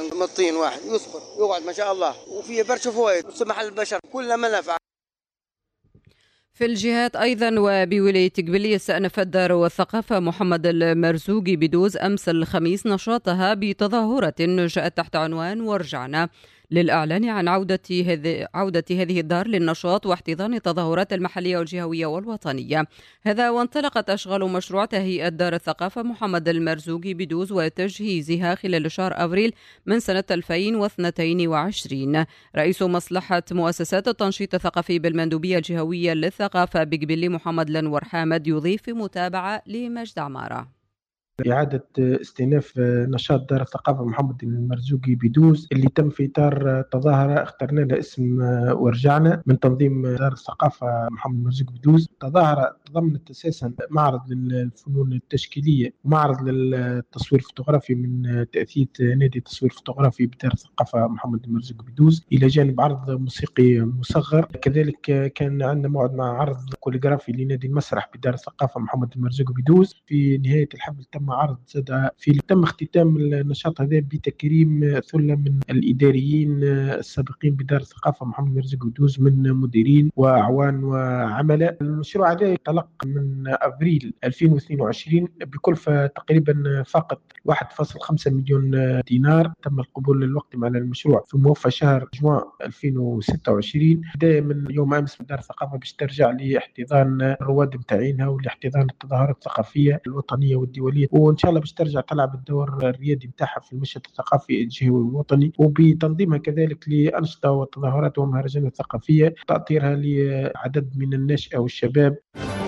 من الطين واحد يصبر يقعد ما شاء الله، وفيه برشا فوائد وسمح للبشر كلها منافع. في الجهات أيضا وبولاية قبلية استأنف الدار والثقافة محمد المرزوقي بدوز أمس الخميس نشاطها بتظاهرة جاءت تحت عنوان ورجعنا للإعلان عن عودة هذه الدار للنشاط واحتضان التظاهرات المحلية والجهوية والوطنية. هذا وانطلقت أشغال مشروع تهيئة دار الثقافة محمد المرزوقي بدوز وتجهيزها خلال شهر أبريل من سنة 2022. رئيس مصلحة مؤسسات التنشيط الثقافي بالمندوبية الجهوية للثقافة بقبلي محمد لنور حامد يضيف في متابعة لمجد عمارة. إعادة استئناف نشاط دار الثقافة محمد المرزوقي بدوز اللي تم في إطار تظاهرة اخترنا لها اسم ورجعنا من تنظيم دار الثقافة محمد المرزوقي بدوز. تظاهرة تضمنت أساسا معرض للفنون التشكيلية ومعرض للتصوير الفوتوغرافي من تأثيث نادي التصوير الفوتوغرافي بدار الثقافة محمد المرزوقي بدوز، إلى جانب عرض موسيقي مصغر. كذلك كان عندنا موعد مع عرض كوليغرافي لنادي المسرح بدار الثقافة محمد المرزوقي بدوز. في نهاية الحفل تم عرض تم اختتام النشاط هذا بتكريم ثلة من الإداريين السابقين بدار الثقافة محمد المرزوقي بدوز من مديرين وأعوان وعملاء. المشروع هذا يتلق من أبريل 2022 بكلفة تقريبا فقط 1.5 مليون دينار. تم القبول للوقت على المشروع في موفى شهر جوان 2026 بداية من يوم أمس. دار الثقافة باش ترجع لاحتضان الرواد متاعينها ولاحتضان التظاهرات الثقافية الوطنية والدولية، وإن شاء الله باش ترجع تلعب الدور الريادي متاعها في المشهد الثقافي الجهوي والوطني، وبتنظيمها كذلك لأنشطة وتظاهرات ومهرجانات ثقافية تأطيرها لعدد من الناشئة والشباب.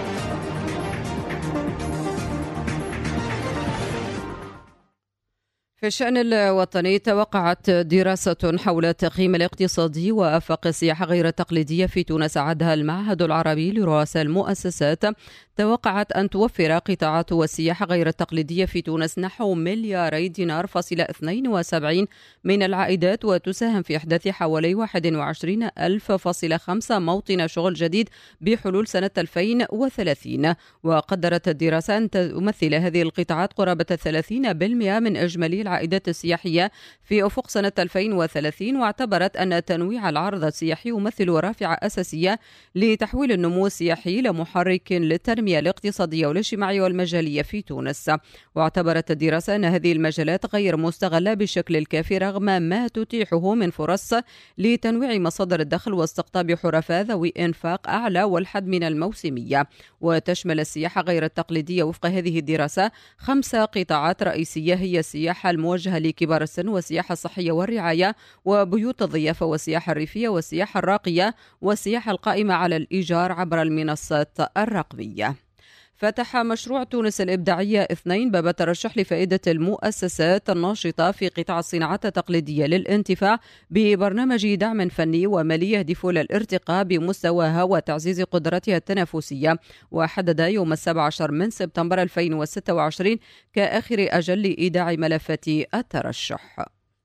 في الشأن الوطني توقعت دراسة حول التقييم الاقتصادي وآفاق السياحة غير التقليدية في تونس أعدها المعهد العربي لرؤساء المؤسسات توقعت أن توفر قطاعات السياحة غير التقليدية في تونس نحو 2,000,000,72 من العائدات، وتساهم في إحداث حوالي 21,000,5 موطن شغل جديد بحلول سنة 2030. وقدرت الدراسة أن تمثل هذه القطاعات قرابة 30% من إجمالي العائدات السياحية في أفق سنة 2030، واعتبرت أن تنويع العرض السياحي يمثل رافعة أساسية لتحويل النمو السياحي لمحرك للتنمية الاقتصادية والاجتماعية والمجالية في تونس. واعتبرت الدراسة أن هذه المجالات غير مستغلة بالشكل الكافي رغم ما تتيحه من فرص لتنويع مصادر الدخل واستقطاب حرفاء ذوي إنفاق أعلى والحد من الموسمية. وتشمل السياحة غير التقليدية وفق هذه الدراسة 5 قطاعات رئيسية هي السياحة الموجهة لكبار السن والسياحة الصحية والرعاية وبيوت الضيافة والسياحة الريفية والسياحة الراقية والسياحة القائمة على الإيجار عبر المنصات الرقمية. فتح مشروع تونس الإبداعية 2 باب الترشح لفائدة المؤسسات الناشطة في قطاع الصناعات التقليدية للانتفاع ببرنامج دعم فني ومالي يهدف للارتقاء بمستواها وتعزيز قدراتها التنافسية، وحدد يوم 17 من سبتمبر 2026 كآخر أجل لإيداع ملفات الترشح.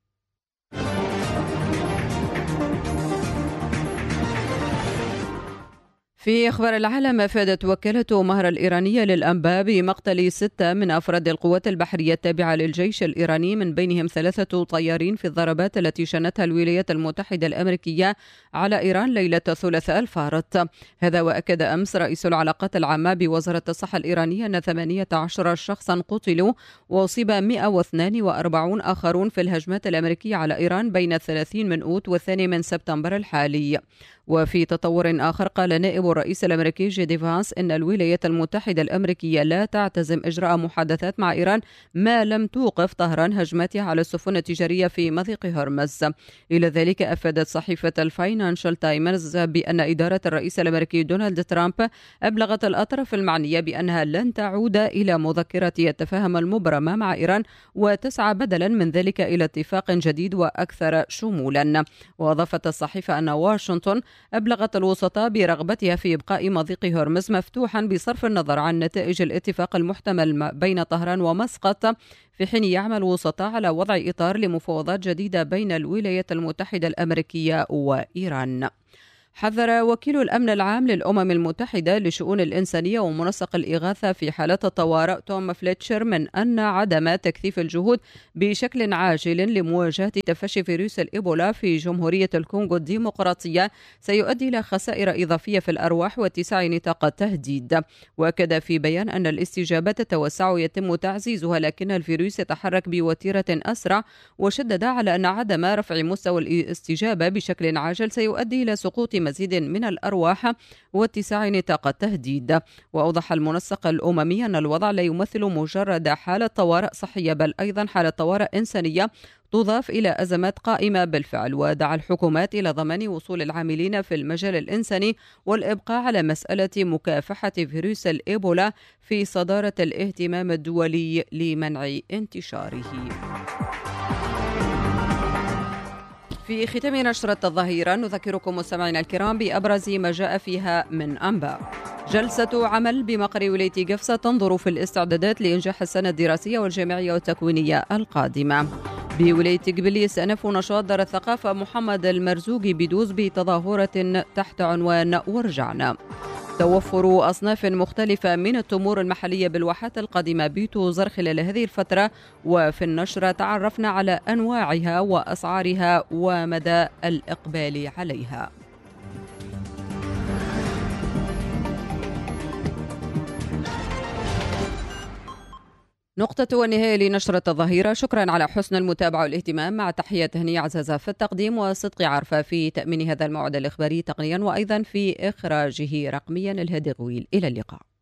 في أخبار العالم، أفادت وكالة مهر الإيرانية للأنباء بمقتل 6 من أفراد القوات البحرية التابعة للجيش الإيراني من بينهم 3 طيارين في الضربات التي شنتها الولايات المتحدة الأمريكية على إيران ليلة الثلاثاء الفارط. هذا وأكد أمس رئيس العلاقات العامة بوزارة الصحة الإيرانية أن 18 شخصا قتلوا وأصيب 142 آخرون في الهجمات الأمريكية على إيران بين 30 من أوت والثاني من سبتمبر الحالي. وفي تطور آخر قال نائب الرئيس الأمريكي جي فانس إن الولايات المتحدة الأمريكية لا تعتزم إجراء محادثات مع إيران ما لم توقف طهران هجماتها على السفن التجارية في مضيق هرمز. إلى ذلك أفادت صحيفة الفاينانشال تايمز بأن إدارة الرئيس الأمريكي دونالد ترامب أبلغت الأطراف المعنية بأنها لن تعود إلى مذكرة التفاهم المبرمة مع إيران وتسعى بدلا من ذلك إلى اتفاق جديد وأكثر شمولا. وأضافت الصحيفة أن واشنطن أبلغت الوسطاء برغبتها في إبقاء مضيق هرمز مفتوحا بصرف النظر عن نتائج الاتفاق المحتمل بين طهران ومسقط، في حين يعمل الوسطاء على وضع إطار لمفاوضات جديدة بين الولايات المتحدة الأمريكية وإيران. حذر وكيل الأمن العام للأمم المتحدة لشؤون الإنسانية ومنسق الإغاثة في حالات الطوارئ توم فليتشر من أن عدم تكثيف الجهود بشكل عاجل لمواجهة تفشي فيروس الإيبولا في جمهورية الكونغو الديمقراطية سيؤدي إلى خسائر إضافية في الأرواح واتساع نطاق التهديد. وأكد في بيان أن الاستجابة تتوسع يتم تعزيزها، لكن الفيروس يتحرك بوتيرة أسرع، وشدد على أن عدم رفع مستوى الاستجابة بشكل عاجل سيؤدي إلى سقوط مزيد من الأرواح واتساع نطاق التهديد. وأوضح المنسق الأممي أن الوضع لا يمثل مجرد حالة طوارئ صحية، بل أيضا حالة طوارئ إنسانية تضاف إلى أزمات قائمة بالفعل. ودعا الحكومات إلى ضمان وصول العاملين في المجال الإنساني والإبقاء على مسألة مكافحة فيروس الإيبولا في صدارة الاهتمام الدولي لمنع انتشاره. في ختام نشرة الظهيرة نذكركم مستمعينا الكرام بأبرز ما جاء فيها من أنباء. جلسة عمل بمقر ولاية قفصة تنظر في الاستعدادات لإنجاح السنة الدراسية والجامعية والتكوينية القادمة. بولاية قبلي يستأنف نشاط دار الثقافة محمد المرزوقي بدوز بتظاهرة تحت عنوان ورجعنا. توفر أصناف مختلفة من التمور المحلية بالواحات القادمة بتوزر خلال هذه الفترة، وفي النشرة تعرفنا على أنواعها وأسعارها ومدى الإقبال عليها. نقطة والنهاية لنشرة الظهيرة. شكرا على حسن المتابعة والاهتمام، مع تحية هنية عزازة في التقديم وصدق عرفة في تأمين هذا الموعد الإخباري تقنيا وأيضا في إخراجه رقميا. الهادي غويل، إلى اللقاء.